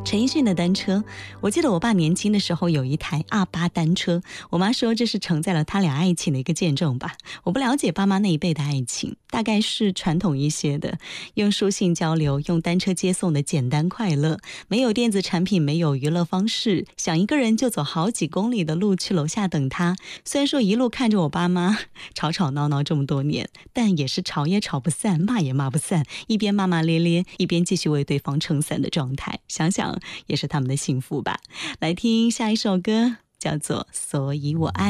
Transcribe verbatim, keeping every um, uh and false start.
陈奕迅的单车，我记得我爸年轻的时候有一台二八单车，我妈说这是承载了他俩爱情的一个见证吧。我不了解爸妈那一辈的爱情，大概是传统一些的，用书信交流，用单车接送的简单快乐，没有电子产品，没有娱乐方式，想一个人就走好几公里的路去楼下等他。虽然说一路看着我爸妈吵吵闹闹这么多年，但也是吵也吵不散，骂也骂不散，一边骂骂咧咧，一边继续为对方撑伞的状态，想想也是他们的幸福吧。来听下一首歌，叫做《所以我爱》。